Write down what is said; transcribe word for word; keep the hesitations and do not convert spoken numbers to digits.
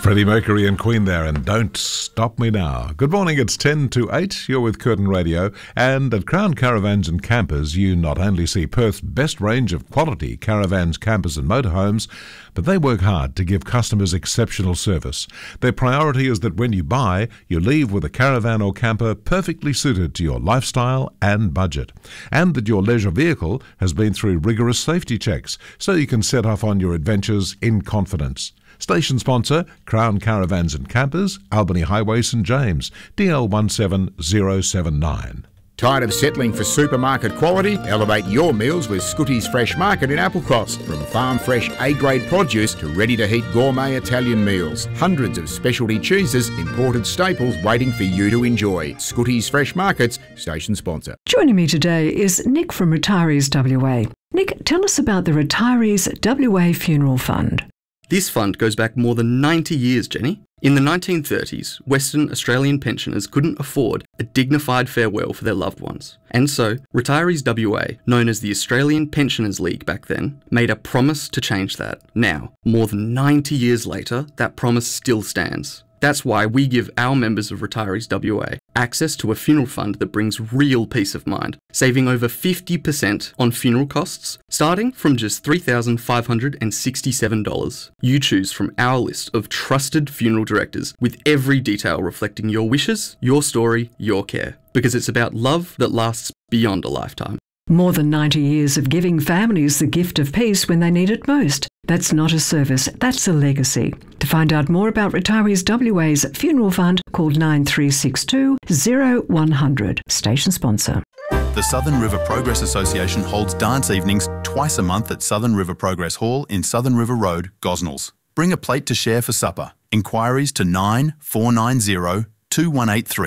Freddie Mercury and Queen there, and Don't Stop Me Now. Good morning, it's ten to eight. You're with Curtin Radio, and at Crown Caravans and Campers, you not only see Perth's best range of quality caravans, campers and motorhomes, but they work hard to give customers exceptional service. Their priority is that when you buy, you leave with a caravan or camper perfectly suited to your lifestyle and budget, and that your leisure vehicle has been through rigorous safety checks, so you can set off on your adventures in confidence. Station sponsor, Crown Caravans and Campers, Albany Highway, St James, D L one seven zero seven nine. Tired of settling for supermarket quality? Elevate your meals with Scooty's Fresh Market in Applecross. From farm fresh A-grade produce to ready-to-heat gourmet Italian meals. Hundreds of specialty cheeses, imported staples waiting for you to enjoy. Scooty's Fresh Markets, station sponsor. Joining me today is Nick from Retirees W A. Nick, tell us about the Retirees W A Funeral Fund. This fund goes back more than ninety years, Jenny. In the nineteen thirties, Western Australian pensioners couldn't afford a dignified farewell for their loved ones. And so, Retirees W A, known as the Australian Pensioners League back then, made a promise to change that. Now, more than ninety years later, that promise still stands. That's why we give our members of Retirees W A access to a funeral fund that brings real peace of mind, saving over fifty percent on funeral costs, starting from just three thousand five hundred sixty-seven dollars. You choose from our list of trusted funeral directors with every detail reflecting your wishes, your story, your care, because it's about love that lasts beyond a lifetime. More than ninety years of giving families the gift of peace when they need it most. That's not a service, that's a legacy. To find out more about Retirees W A's funeral fund, call nine three six two, zero one zero zero. Station sponsor. The Southern River Progress Association holds dance evenings twice a month at Southern River Progress Hall in Southern River Road, Gosnells. Bring a plate to share for supper. Inquiries to nine four nine zero, two one eight three.